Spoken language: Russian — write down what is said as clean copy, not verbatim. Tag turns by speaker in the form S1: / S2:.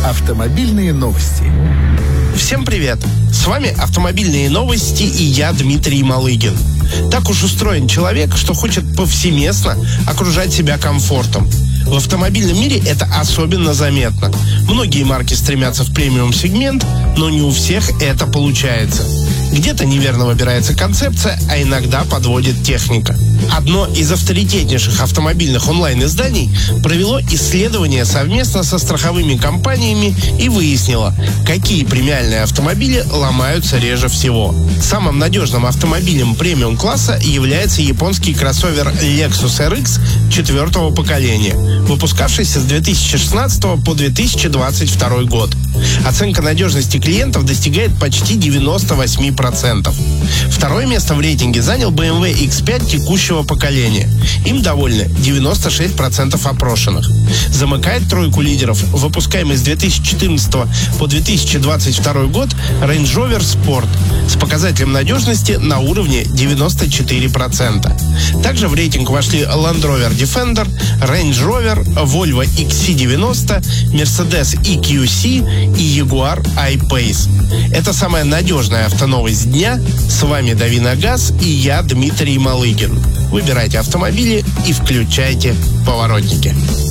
S1: Автомобильные новости.
S2: Всем привет! С вами «Автомобильные новости» и я, Дмитрий Малыгин. Так уж устроен человек, что хочет повсеместно окружать себя комфортом. В автомобильном мире это особенно заметно. Многие марки стремятся в премиум-сегмент, но не у всех это получается. Где-то неверно выбирается концепция, а иногда подводит техника. Одно из авторитетнейших автомобильных онлайн-изданий провело исследование совместно со страховыми компаниями и выяснило, какие премиальные автомобили ломаются реже всего. Самым надежным автомобилем премиум-класса является японский кроссовер Lexus RX 4-го поколения, выпускавшийся с 2016 по 2022 год. Оценка надежности клиентов достигает почти 98%. Второе место в рейтинге занял BMW X5 текущего поколения. Им довольны 96% опрошенных. Замыкает тройку лидеров выпускаемый с 2014 по 2022 год Range Rover Sport с показателем надежности на уровне 94%. Также в рейтинг вошли Land Rover Defender, Range Rover, Volvo XC90, Mercedes EQC и Jaguar I-Pace. Это самая надежная автоновость дня. С вами Дави на газ и я, Дмитрий Малыгин. Выбирайте автомобили и включайте поворотники.